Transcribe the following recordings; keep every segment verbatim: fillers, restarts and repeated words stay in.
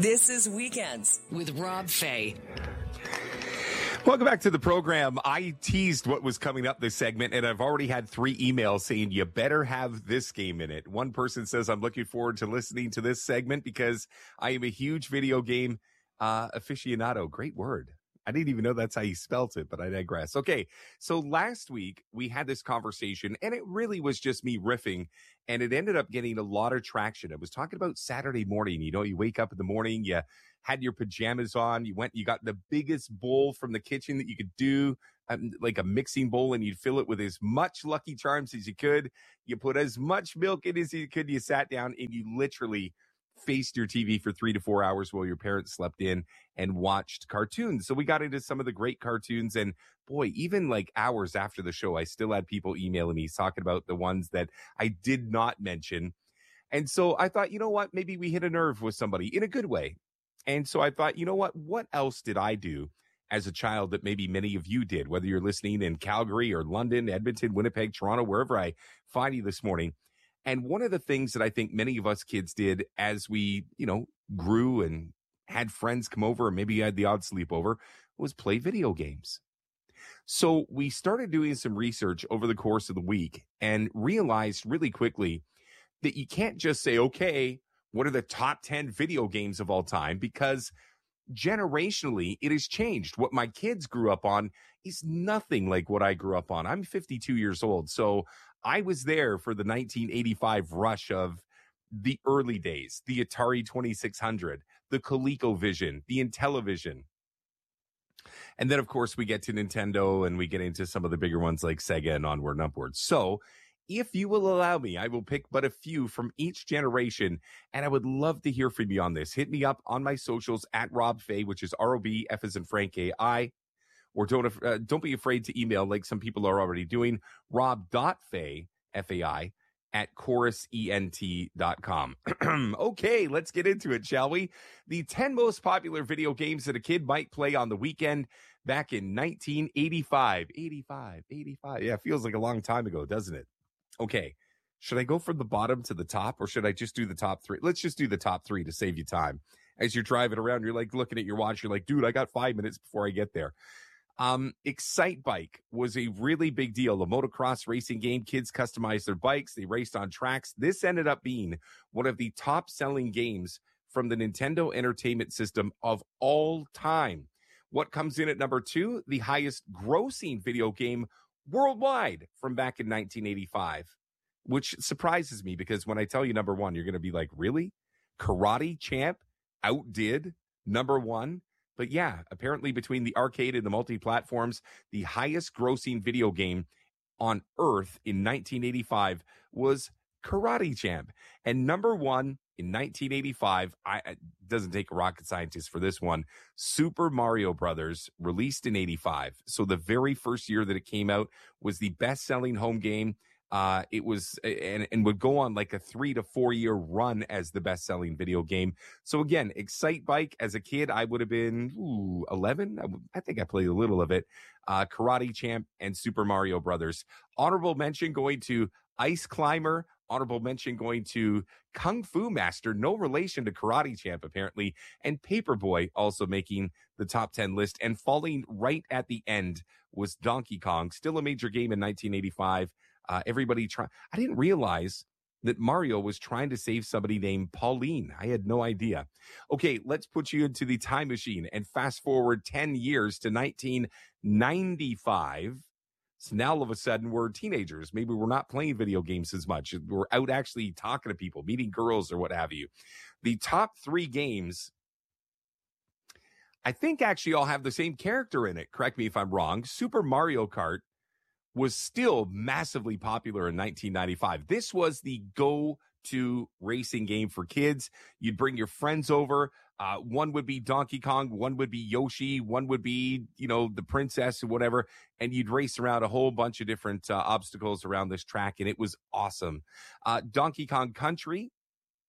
This is Weekends with Rob Fay. Welcome back to the program. I teased what was coming up this segment, and I've already had three emails saying you better have this game in it. One person says, I'm looking forward to listening to this segment because I am a huge video game uh, aficionado. Great word. I didn't even know that's how you spelt it, but I digress. Okay, so last week we had this conversation, and it really was just me riffing, and it ended up getting a lot of traction. I was talking about Saturday morning. You know, you wake up in the morning, you had your pajamas on, you went, you got the biggest bowl from the kitchen that you could do, um, like a mixing bowl, and you'd fill it with as much Lucky Charms as you could. You put as much milk in as you could. You sat down, and you literally faced your T V for three to four hours while your parents slept in and watched cartoons. So we got into some of the great cartoons, and boy, even like hours after the show, I still had people emailing me talking about the ones that I did not mention. And so I thought, you know what, maybe we hit a nerve with somebody in a good way. And so I thought, you know what, what else did I do as a child that maybe many of you did, whether you're listening in Calgary or London, Edmonton, Winnipeg, Toronto, wherever I find you this morning. And one of the things that I think many of us kids did as we, you know, grew and had friends come over, or maybe you had the odd sleepover, was play video games. So we started doing some research over the course of the week and realized really quickly that you can't just say, okay, what are the top ten video games of all time? Because generationally, it has changed. What my kids grew up on is nothing like what I grew up on. I'm fifty-two years old, so I was there for the nineteen eighty-five rush of the early days, the Atari twenty-six hundred, the ColecoVision, the Intellivision. And then, of course, we get to Nintendo and we get into some of the bigger ones like Sega and onward and upward. So if you will allow me, I will pick but a few from each generation, and I would love to hear from you on this. Hit me up on my socials at Rob Fay, which is R O B, F as in Frank, A I. Or don't uh, don't be afraid to email like some people are already doing, rob.fay, F A I, at chorus ent dot com. Okay, let's get into it, shall we? The ten most popular video games that a kid might play on the weekend back in nineteen eighty-five. eighty-five, eighty-five. Yeah, feels like a long time ago, doesn't it? Okay, should I go from the bottom to the top, or should I just do the top three? Let's just do the top three to save you time. As you're driving around, you're like looking at your watch, you're like, dude, I got five minutes before I get there. Um, Excite Bike was a really big deal. A motocross racing game. Kids customized their bikes. They raced on tracks. This ended up being one of the top selling games from the Nintendo Entertainment System of all time. What comes in at number two? The highest grossing video game worldwide from back in nineteen eighty-five, which surprises me because when I tell you number one, you're going to be like, really? Karate Champ outdid number one? But yeah, apparently between the arcade and the multi-platforms, the highest grossing video game on Earth in nineteen eighty-five was Karate Champ. And number one in nineteen eighty-five, I, it doesn't take a rocket scientist for this one, Super Mario Brothers, released in eighty-five. So the very first year that it came out was the best-selling home game. Uh, it was and, and would go on like a three to four year run as the best selling video game. So again, Excite Bike as a kid, I would have been ooh, eleven. I, I think I played a little of it. Uh, Karate Champ and Super Mario Brothers. Honorable mention going to Ice Climber. Honorable mention going to Kung Fu Master. No relation to Karate Champ apparently. And Paperboy also making the top ten list. And falling right at the end was Donkey Kong. Still a major game in nineteen eighty-five. Uh, everybody try. I didn't realize that Mario was trying to save somebody named Pauline. I had no idea. Okay, let's put you into the time machine and fast forward ten years to nineteen ninety-five. So now all of a sudden we're teenagers. Maybe we're not playing video games as much. We're out actually talking to people, meeting girls or what have you. The top three games, I think actually all have the same character in it. Correct me if I'm wrong. Super Mario Kart was still massively popular in nineteen ninety-five. This was the go-to racing game for kids. You'd bring your friends over. Uh, one would be Donkey Kong, one would be Yoshi, one would be, you know, the princess or whatever, and you'd race around a whole bunch of different uh, obstacles around this track, and it was awesome. Uh, Donkey Kong Country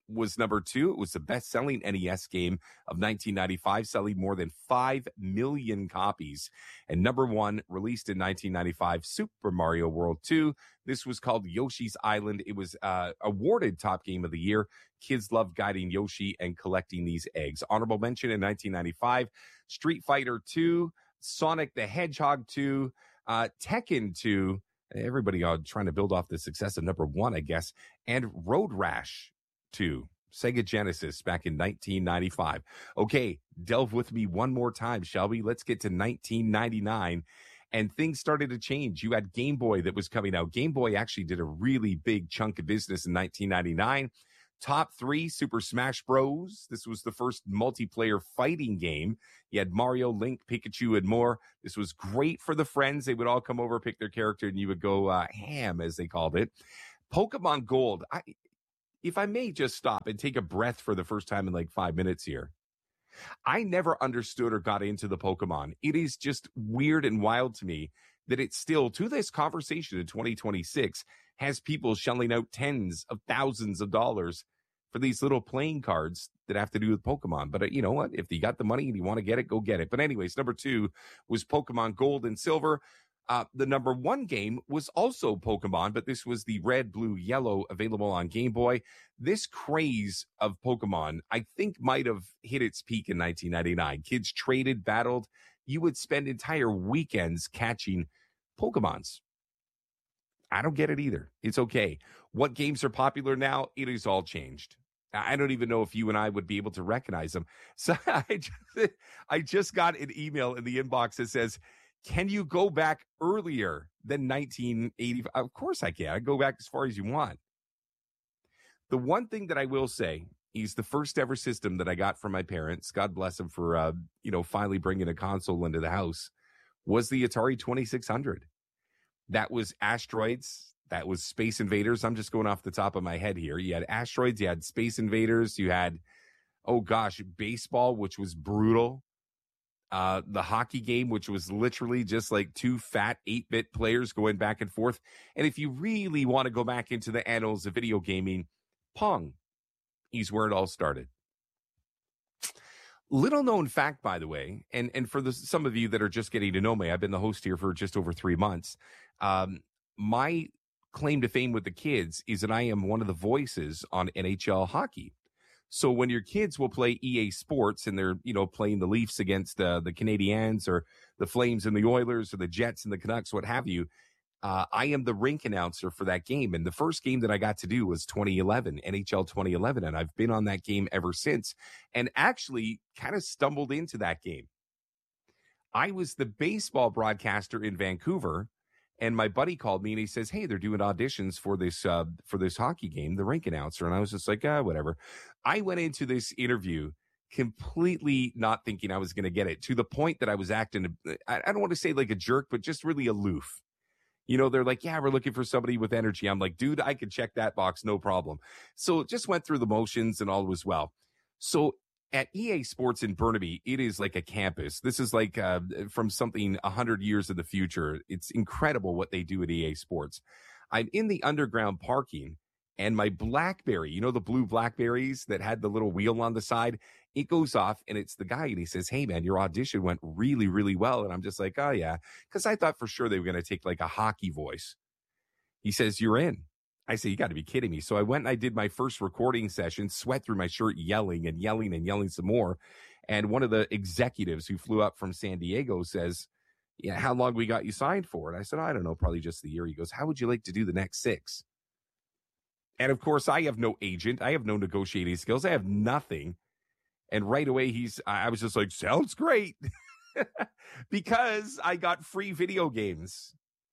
was number two. It was the best-selling N E S game of nineteen ninety-five, selling more than five million copies. And number one, released in nineteen ninety-five, Super Mario World two. This was called Yoshi's Island. It was uh, awarded Top Game of the Year. Kids love guiding Yoshi and collecting these eggs. Honorable mention in nineteen ninety-five, Street Fighter two, Sonic the Hedgehog two, uh, Tekken two. Everybody uh, trying to build off the success of number one, I guess. And Road Rash two, Sega Genesis, back in nineteen ninety-five. Okay, delve with me one more time, shall we? Let's get to nineteen ninety-nine. And things started to change. You had Game Boy that was coming out. Game Boy actually did a really big chunk of business in nineteen ninety-nine. Top three, Super Smash Bros. This was the first multiplayer fighting game. You had Mario, Link, Pikachu, and more. This was great for the friends. They would all come over, pick their character, and you would go uh, ham, as they called it. Pokemon Gold. I, if I may just stop and take a breath for the first time in like five minutes here. I never understood or got into the Pokemon. It is just weird and wild to me that it still, to this conversation in twenty twenty-six, has people shelling out tens of thousands of dollars for these little playing cards that have to do with Pokemon. But uh, you know what? If you got the money and you want to get it, go get it. But anyways, number two was Pokemon Gold and Silver. Uh, the number one game was also Pokemon, but this was the red, blue, yellow, available on Game Boy. This craze of Pokemon, I think, might have hit its peak in nineteen ninety-nine. Kids traded, battled. You would spend entire weekends catching Pokemons. I don't get it either. It's okay. What games are popular now? It has all changed. I don't even know if you and I would be able to recognize them. So I just, I just got an email in the inbox that says, can you go back earlier than nineteen eighty? Of course I can. I go back as far as you want. The one thing that I will say is the first ever system that I got from my parents, God bless them for, uh, you know, finally bringing a console into the house, was the Atari twenty-six hundred. That was Asteroids. That was Space Invaders. I'm just going off the top of my head here. You had Asteroids. You had Space Invaders. You had, oh gosh, baseball, which was brutal. Uh, the hockey game, which was literally just like two fat eight-bit players going back and forth. And if you really want to go back into the annals of video gaming, Pong is where it all started. Little known fact, by the way, and, and for the, some of you that are just getting to know me, I've been the host here for just over three months. Um, my claim to fame with the kids is that I am one of the voices on N H L hockey. So when your kids will play E A Sports and they're, you know, playing the Leafs against uh, the Canadiens or the Flames and the Oilers or the Jets and the Canucks, what have you, uh, I am the rink announcer for that game. And the first game that I got to do was twenty eleven, N H L twenty eleven. And I've been on that game ever since and actually kind of stumbled into that game. I was the baseball broadcaster in Vancouver. And my buddy called me and he says, hey, they're doing auditions for this uh, for this hockey game, the rink announcer. And I was just like, ah, whatever. I went into this interview completely not thinking I was going to get it, to the point that I was acting, I don't want to say like a jerk, but just really aloof. You know, they're like, yeah, we're looking for somebody with energy. I'm like, dude, I could check that box, no problem. So just went through the motions and all was well. So at E A Sports in Burnaby, it is like a campus. This is like uh, from something one hundred years in the future. It's incredible what they do at E A Sports. I'm in the underground parking, and my BlackBerry, you know the blue BlackBerries that had the little wheel on the side, it goes off, and it's the guy, and he says, hey, man, your audition went really, really well. And I'm just like, oh, yeah, because I thought for sure they were going to take like a hockey voice. He says, you're in. I say, you got to be kidding me. So I went and I did my first recording session, sweat through my shirt, yelling and yelling and yelling some more. And one of the executives who flew up from San Diego says, yeah, how long we got you signed for? And I said, I don't know, probably just the year. He goes, how would you like to do the next six? And of course, I have no agent. I have no negotiating skills. I have nothing. And right away, he's, I was just like, sounds great. Because I got free video games.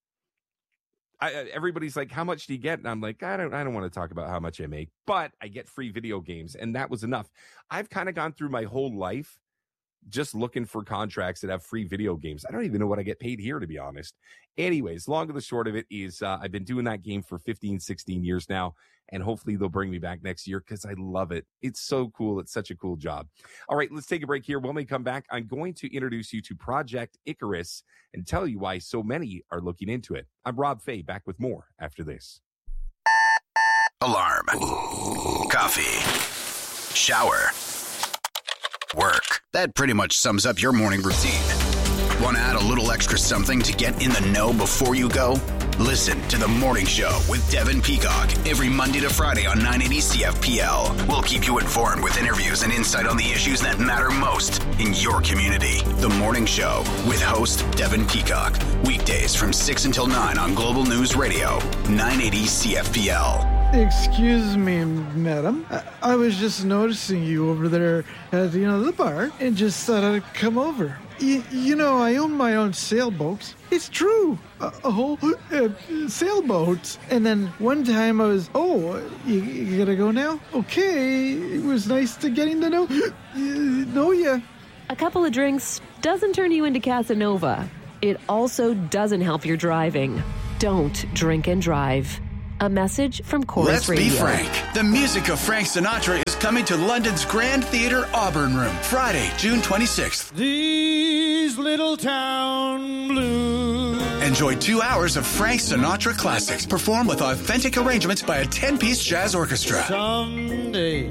I, everybody's like, how much do you get? And I'm like, I don't, I don't want to talk about how much I make, but I get free video games. And that was enough. I've kind of gone through my whole life just looking for contracts that have free video games. I don't even know what I get paid here, to be honest. Anyways, long and the short of it is uh, I've been doing that game for fifteen, sixteen years now. And hopefully they'll bring me back next year because I love it. It's so cool. It's such a cool job. All right, let's take a break here. When we come back, I'm going to introduce you to Project Icarus and tell you why so many are looking into it. I'm Rob Fay, back with more after this. Alarm. Coffee. Shower. Work. That pretty much sums up your morning routine. Want to add a little extra something to get in the know before you go? Listen to The Morning Show with Devin Peacock every Monday to Friday on nine eighty C F P L. We'll keep you informed with interviews and insight on the issues that matter most in your community. The Morning Show with host Devin Peacock. Weekdays from six until nine on Global News Radio, nine eighty C F P L. Excuse me, madam. I, I was just noticing you over there at, you know, the bar and just thought I'd come over. Y- you know, I own my own sailboat. It's true. A, a whole uh, sailboat. And then one time I was, oh, you, you gotta go now? Okay. It was nice to getting to know, uh, know ya. A couple of drinks doesn't turn you into Casanova. It also doesn't help your driving. Don't drink and drive. A message from Chorus Let's Radio. Be Frank. The music of Frank Sinatra is coming to London's Grand Theatre Auburn Room, Friday, June twenty-sixth. These little town blues. Enjoy two hours of Frank Sinatra classics, performed with authentic arrangements by a ten-piece jazz orchestra. Someday,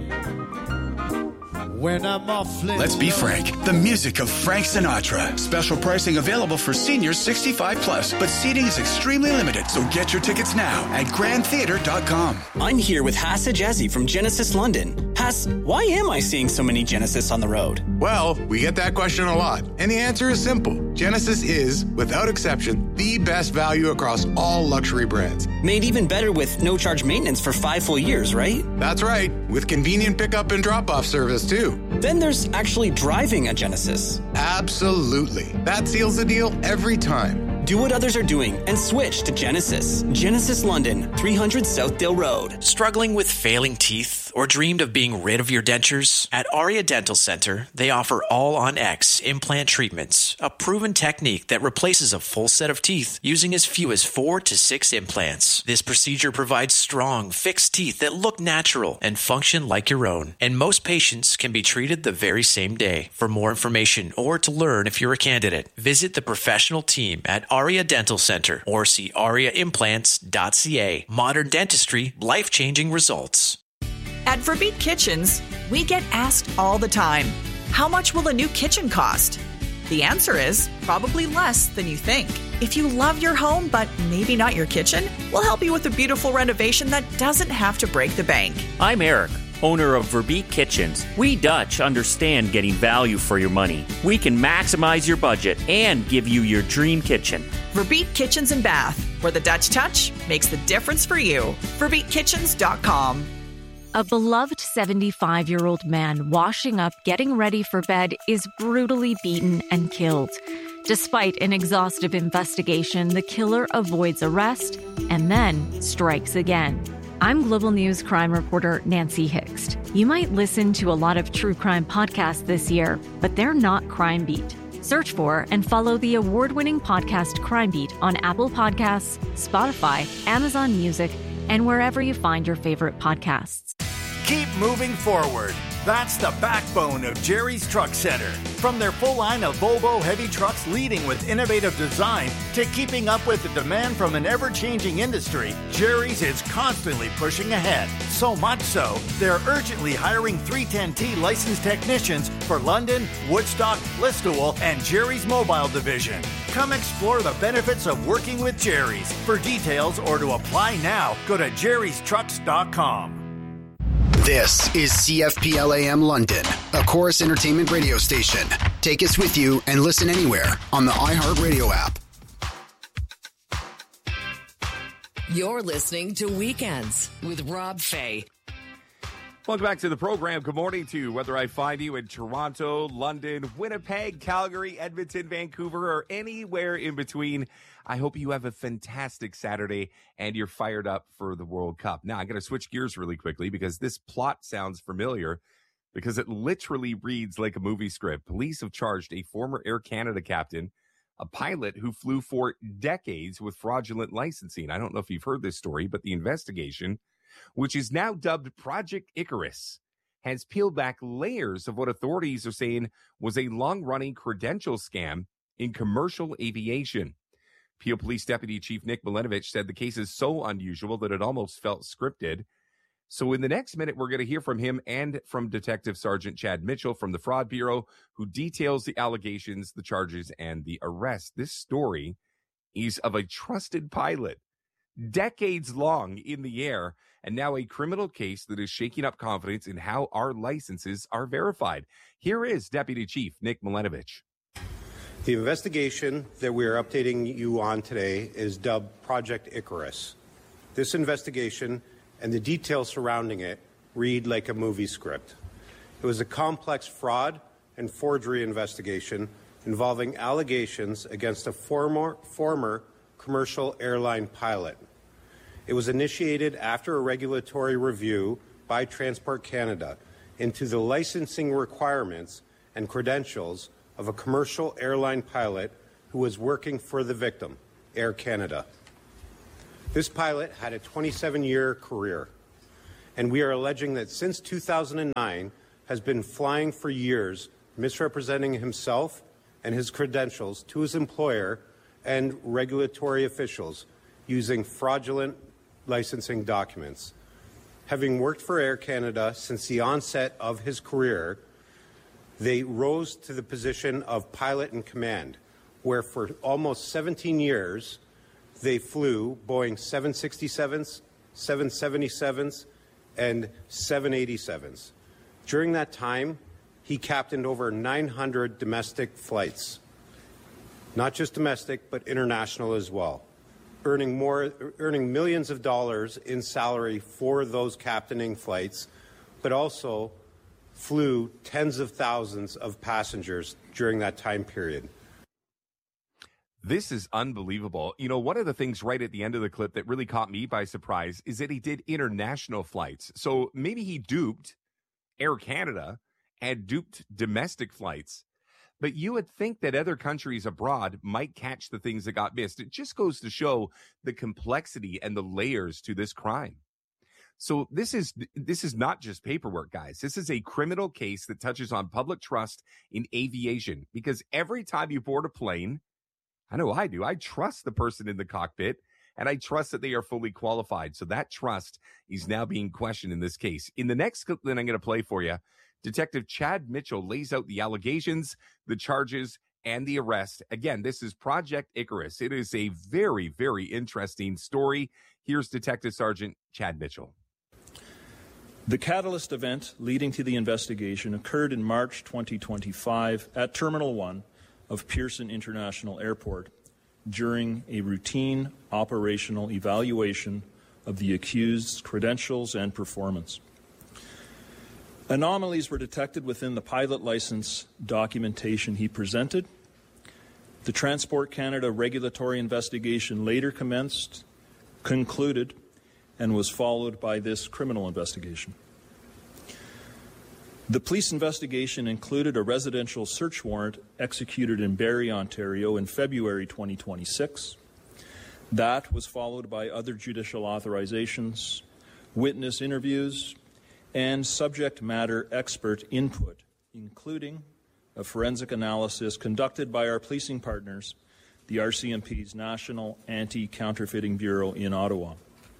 when I'm awfully Let's Be Frank. The music of Frank Sinatra. Special pricing available for seniors sixty-five plus, but seating is extremely limited, so get your tickets now at grand theatre dot com. I'm here with Hassa Jazzy from Genesis London. Hass, why am I seeing so many Genesis on the road? Well, we get that question a lot, and the answer is simple. Genesis is, without exception, the best value across all luxury brands. Made even better with no-charge maintenance for five full years, right? That's right, with convenient pickup and drop-off service, too. Then there's actually driving a Genesis. Absolutely. That seals the deal every time. Do what others are doing and switch to Genesis. Genesis London, three hundred Southdale Road. Struggling with failing teeth or dreamed of being rid of your dentures? At Aria Dental Center, they offer All-on-X implant treatments, a proven technique that replaces a full set of teeth using as few as four to six implants. This procedure provides strong, fixed teeth that look natural and function like your own. And most patients can be treated the very same day. For more information or to learn if you're a candidate, visit the professional team at Aria Dental Center or see aria implants dot c a. Modern dentistry, life-changing results. At Verbeet Kitchens, we get asked all the time, how much will a new kitchen cost? The answer is probably less than you think. If you love your home, but maybe not your kitchen, we'll help you with a beautiful renovation that doesn't have to break the bank. I'm Eric, owner of Verbeet Kitchens. We Dutch understand getting value for your money. We can maximize your budget and give you your dream kitchen. Verbeet Kitchens and Bath, where the Dutch touch makes the difference for you. verbeet kitchens dot com. A beloved seventy-five-year-old man washing up, getting ready for bed, is brutally beaten and killed. Despite an exhaustive investigation, the killer avoids arrest and then strikes again. I'm Global News crime reporter Nancy Hixt. You might listen to a lot of true crime podcasts this year, but they're not Crime Beat. Search for and follow the award-winning podcast Crime Beat on Apple Podcasts, Spotify, Amazon Music, and wherever you find your favorite podcasts. Keep moving forward. That's the backbone of Jerry's Truck Center. From their full line of Volvo heavy trucks leading with innovative design to keeping up with the demand from an ever-changing industry, Jerry's is constantly pushing ahead. So much so, they're urgently hiring three ten T licensed technicians for London, Woodstock, Listowel, and Jerry's Mobile Division. Come explore the benefits of working with Jerry's. For details or to apply now, go to jerrys trucks dot com. This is C F P L A M London, a Chorus Entertainment radio station. Take us with you and listen anywhere on the iHeartRadio app. You're listening to Weekends with Rob Fay. Welcome back to the program. Good morning to you, whether I find you in Toronto, London, Winnipeg, Calgary, Edmonton, Vancouver, or anywhere in between. I hope you have a fantastic Saturday and you're fired up for the World Cup. Now, I'm going to switch gears really quickly because this plot sounds familiar because it literally reads like a movie script. Police have charged a former Air Canada captain, a pilot who flew for decades with fraudulent licensing. I don't know if you've heard this story, but the investigation, which is now dubbed Project Icarus, has peeled back layers of what authorities are saying was a long-running credential scam in commercial aviation. Peel Police Deputy Chief Nick Milenovich said the case is so unusual that it almost felt scripted. So in the next minute, we're going to hear from him and from Detective Sergeant Chad Mitchell from the Fraud Bureau, who details the allegations, the charges, and the arrest. This story is of a trusted pilot, decades long in the air, and now a criminal case that is shaking up confidence in how our licenses are verified. Here is Deputy Chief Nick Milenovich. The investigation that we are updating you on today is dubbed Project Icarus. This investigation and the details surrounding it read like a movie script. It was a complex fraud and forgery investigation involving allegations against a former, former commercial airline pilot. It was initiated after a regulatory review by Transport Canada into the licensing requirements and credentials of a commercial airline pilot who was working for the victim, Air Canada. This pilot had a twenty-seven year career, and we are alleging that since two thousand nine has been flying for years, misrepresenting himself and his credentials to his employer and regulatory officials using fraudulent licensing documents. Having worked for Air Canada since the onset of his career, they rose to the position of pilot in command, where for almost seventeen years, they flew Boeing seven sixty-sevens, seven seventy-sevens, and seven eighty-sevens. During that time, he captained over nine hundred domestic flights, not just domestic, but international as well, earning more, earning millions of dollars in salary for those captaining flights, but also flew tens of thousands of passengers during that time period. This is unbelievable. You know, one of the things right at the end of the clip that really caught me by surprise is that he did international flights. So maybe he duped Air Canada and duped domestic flights. But you would think that other countries abroad might catch the things that got missed. It just goes to show the complexity and the layers to this crime. So this is this is not just paperwork, guys. This is a criminal case that touches on public trust in aviation, because every time you board a plane, I know I do. I trust the person in the cockpit, and I trust that they are fully qualified. So that trust is now being questioned in this case. In the next clip that I'm going to play for you, Detective Chad Mitchell lays out the allegations, the charges, and the arrest. Again, this is Project Icarus. It is a very, very interesting story. Here's Detective Sergeant Chad Mitchell. The catalyst event leading to the investigation occurred in March twenty twenty-five at Terminal one of Pearson International Airport during a routine operational evaluation of the accused's credentials and performance. Anomalies were detected within the pilot license documentation he presented. The Transport Canada regulatory investigation later commenced, concluded, and was followed by this criminal investigation. The police investigation included a residential search warrant executed in Barrie, Ontario in February twenty twenty-six. That was followed by other judicial authorizations, witness interviews, and subject matter expert input, including a forensic analysis conducted by our policing partners, the R C M P's National Anti-Counterfeiting Bureau in Ottawa.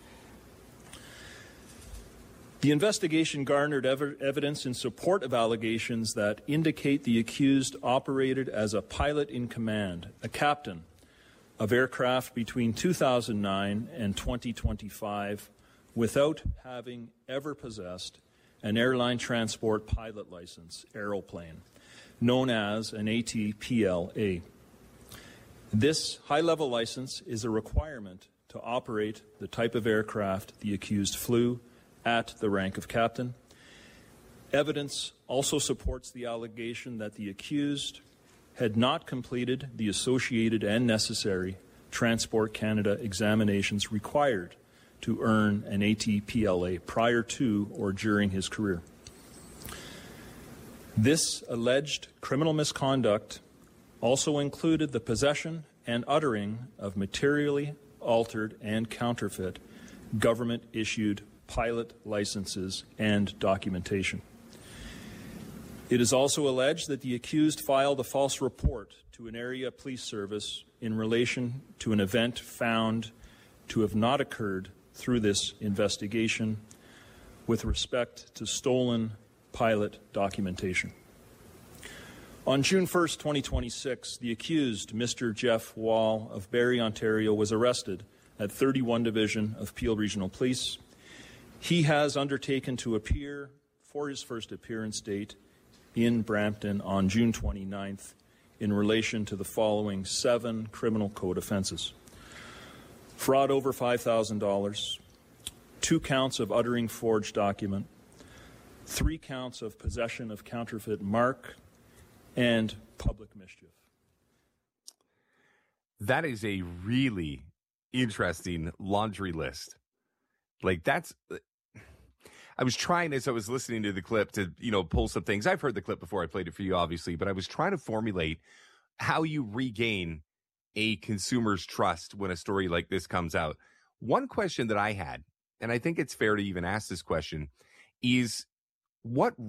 The investigation garnered ev- evidence in support of allegations that indicate the accused operated as a pilot in command, a captain of aircraft between two thousand nine and twenty twenty-five, without having ever possessed an airline transport pilot license, aeroplane, known as an A T P L A. This high-level license is a requirement to operate the type of aircraft the accused flew at the rank of captain. Evidence also supports the allegation that the accused had not completed the associated and necessary Transport Canada examinations required to earn an A T P L A prior to or during his career. This alleged criminal misconduct also included the possession and uttering of materially altered and counterfeit government-issued pilot licenses and documentation. It is also alleged that the accused filed a false report to an area police service in relation to an event found to have not occurred through this investigation, with respect to stolen pilot documentation. On June first, twenty twenty-six, the accused, Mister Jeff Wall of Barrie, Ontario, was arrested at thirty-one Division of Peel Regional Police. He has undertaken to appear for his first appearance date in Brampton on June twenty-ninth in relation to the following seven criminal code offences: fraud over five thousand dollars, two counts of uttering forged document, three counts of possession of counterfeit mark, and public mischief. That is a really interesting laundry list. Like, that's, I was trying, as I was listening to the clip, to, you know, pull some things. I've heard the clip before. I played it for you, obviously, but I was trying to formulate how you regain a consumer's trust when a story like this comes out. One question that I had, and I think it's fair to even ask this question, is what